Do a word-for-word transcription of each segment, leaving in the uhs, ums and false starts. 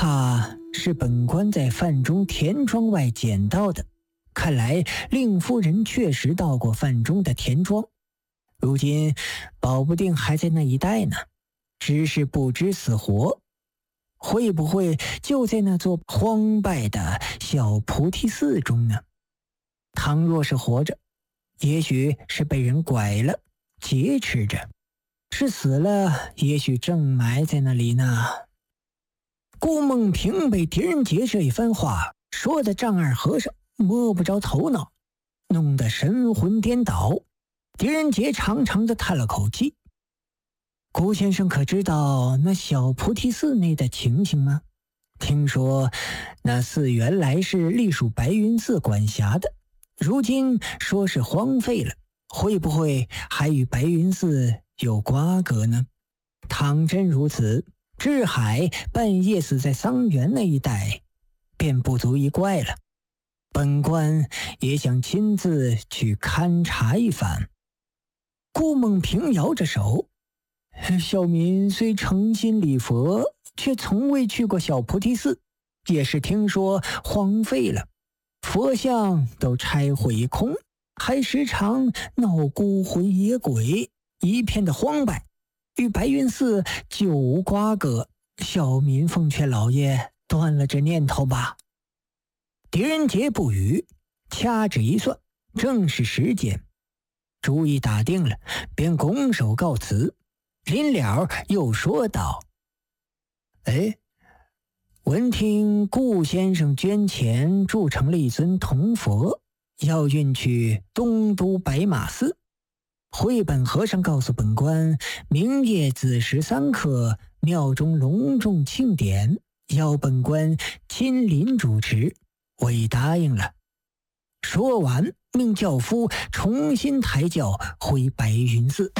怕是本官在范中田庄外捡到的，看来令夫人确实到过范中的田庄，如今保不定还在那一带呢，只是不知死活。会不会就在那座荒败的小菩提寺中呢？倘若是活着，也许是被人拐了劫持着，是死了，也许正埋在那里呢。顾梦平被狄仁杰这一番话说的丈二和尚摸不着头脑，弄得神魂颠倒。狄仁杰长长的叹了口气：顾先生可知道那小菩提寺内的情形吗？听说那寺原来是隶属白云寺管辖的，如今说是荒废了，会不会还与白云寺有瓜葛呢？倘真如此，智海半夜死在桑园那一带便不足一怪了。本官也想亲自去勘察一番。顾梦平摇着手：小民虽诚心礼佛，却从未去过小菩提寺，也是听说荒废了，佛像都拆毁一空，还时常闹孤魂野鬼，一片的荒败，与白云寺就无瓜葛。小民奉劝老爷断了这念头吧。狄仁杰不语，掐指一算，正是时间，主意打定了，便拱手告辞。临了又说道：哎，闻听顾先生捐钱铸成了一尊铜佛，要运去东都白马寺。慧本和尚告诉本官，明夜子时三刻，庙中隆重庆典，要本官亲临主持，我已答应了。说完，命轿夫重新抬轿回白云寺。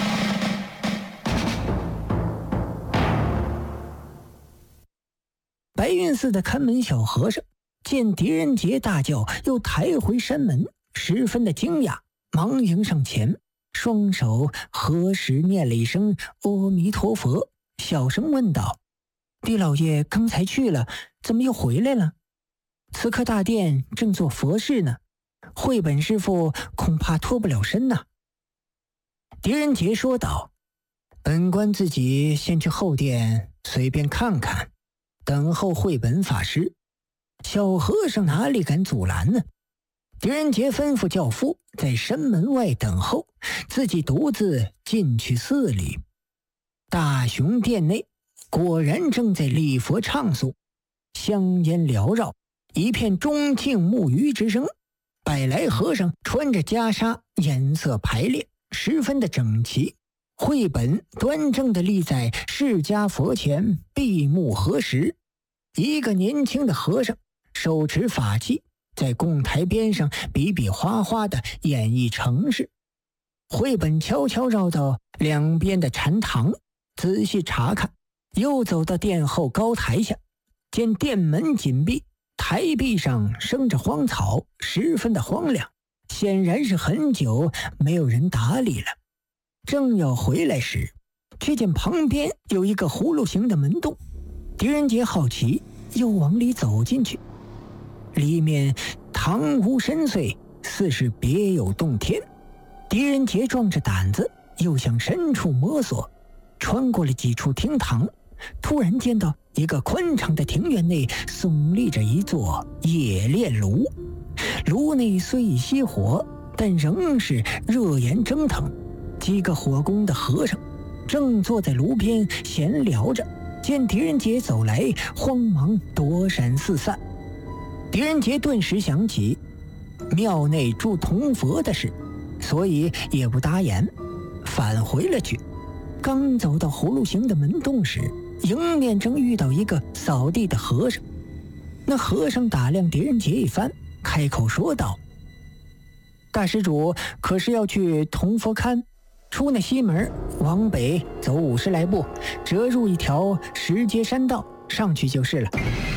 白云寺的看门小和尚见狄仁杰大轿又抬回山门，十分的惊讶，忙迎上前，双手合十念了一声阿弥陀佛，小声问道：狄老爷刚才去了，怎么又回来了？此刻大殿正做佛事呢，慧本师傅恐怕脱不了身呐。狄仁杰说道：本官自己先去后殿随便看看，等候慧本法师。小和尚哪里敢阻拦呢？狄仁杰吩咐轿夫在山门外等候，自己独自进去寺里。大雄殿内果然正在礼佛唱诵，香烟缭绕，一片钟磬木鱼之声。百来和尚穿着袈裟，颜色排列，十分的整齐。慧本端正地立在释迦佛前，闭目合十。一个年轻的和尚手持法器，在供台边上比比划划地演绎程式。慧本悄悄绕到两边的禅堂，仔细查看，又走到殿后高台下，见殿门紧闭，台壁上生着荒草，十分的荒凉，显然是很久没有人打理了。正要回来时，却见旁边有一个葫芦形的门洞。狄仁杰好奇，又往里走进去，里面堂屋深邃，似是别有洞天。狄仁杰壮着胆子又向深处摸索，穿过了几处厅堂，突然见到一个宽敞的庭院内耸立着一座冶炼炉，炉内虽已熄火，但仍是热炎蒸腾。几个火工的和尚正坐在炉边闲聊着，见狄仁杰走来，慌忙躲闪四散。狄仁杰顿时想起庙内铸铜佛的事，所以也不答言，返回了去。刚走到葫芦形的门洞时，迎面正遇到一个扫地的和尚。那和尚打量狄仁杰一番，开口说道：大施主可是要去铜佛龛？出那西门，往北走五十来步，折入一条石阶山道，上去就是了。